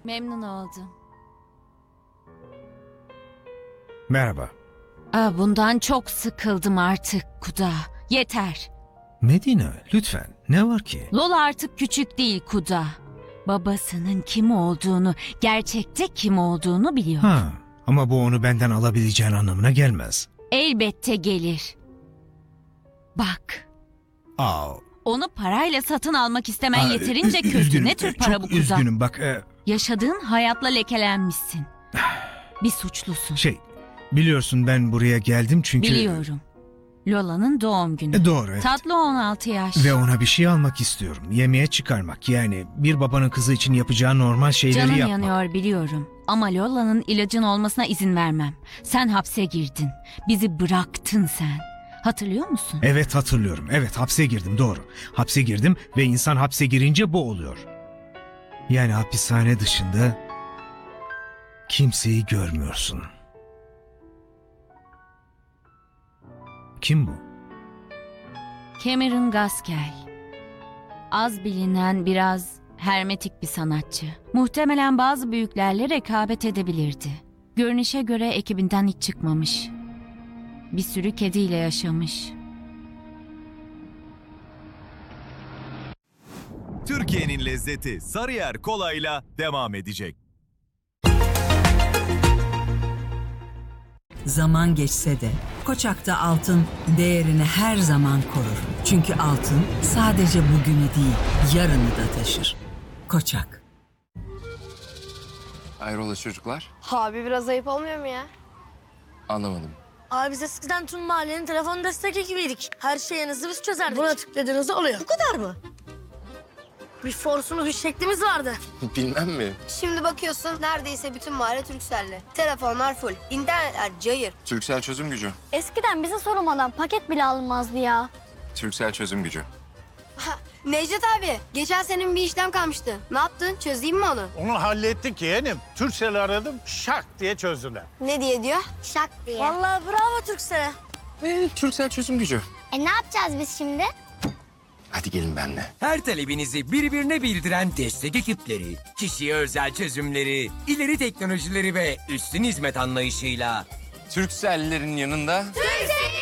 Memnun oldum. Merhaba. Bundan çok sıkıldım artık Kuda. Yeter. Medina, lütfen. Ne var ki? Lola artık küçük değil Kuda. Babasının kim olduğunu, gerçekte kim olduğunu biliyor. Ha, ama bu onu benden alabileceğin anlamına gelmez. Elbette gelir. Bak, Aa, onu parayla satın almak istemen aa, yeterince kötü. üzgünüm, Ne tür para çok bu Kuda? üzgünüm bak. Yaşadığın hayatla lekelenmişsin. Bir suçlusun. Biliyorsun ben buraya geldim çünkü... Biliyorum. Lola'nın doğum günü. Doğru, evet. Tatlı 16 yaş. Ve ona bir şey almak istiyorum. Yemeğe çıkarmak. Yani bir babanın kızı için yapacağı normal şeyleri Canın yapmak. yanıyor biliyorum. Ama Lola'nın ilacın olmasına izin vermem. Sen hapse girdin. Bizi bıraktın sen. Hatırlıyor musun? Evet, hatırlıyorum. Evet, hapse girdim, doğru. Hapse girdim ve insan hapse girince bu oluyor. Yani hapishane dışında kimseyi görmüyorsun. Kim bu? Cameron Gaskell. Az bilinen, biraz hermetik bir sanatçı. Muhtemelen bazı büyüklerle rekabet edebilirdi. Görünüşe göre ekibinden hiç çıkmamış. Bir sürü kediyle yaşamış. Türkiye'nin lezzeti Sarıyer Kolay'la devam edecek. Zaman geçse de Koçak'ta altın değerini her zaman korur. Çünkü altın sadece bugünü değil, yarını da taşır. Koçak. Hayrola çocuklar? Abi biraz ayıp olmuyor mu ya? Anlamadım. Abi biz eskiden tüm mahallenin telefon destek ekibiydik. Her şeyinizi biz çözerdik. Buna tıkladığınızda oluyor. Bu kadar mı? Bir forsumuz, bir şeklimiz vardı. Bilmem mi? Şimdi bakıyorsun neredeyse bütün mahalle Turkcell'li. Telefonlar full, internetler cayır. Türksel çözüm gücü. Eskiden bize sorulmadan paket bile alınmazdı ya. Türksel çözüm gücü. Ha, Necdet abi, geçen senin bir işlem kalmıştı. Ne yaptın? Çözeyim mi onu? Onu hallettik yeğenim. Türkcell'i aradım, şak diye çözdüler. Ne diye diyor? Şak diye. Vallahi bravo Türksel'e. Türksel çözüm gücü. Ne yapacağız biz şimdi? Hadi gelin benimle. Her talebinizi birbirine bildiren destek ekipleri, kişiye özel çözümleri, ileri teknolojileri ve üstün hizmet anlayışıyla Türkcellilerin yanında... Türksel'in